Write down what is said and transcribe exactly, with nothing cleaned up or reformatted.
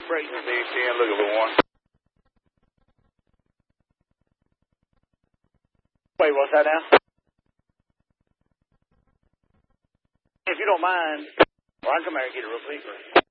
Brakes is eight ten, looking for one. Wait, what's that now? If you don't mind, well, I can come here and get it real quick.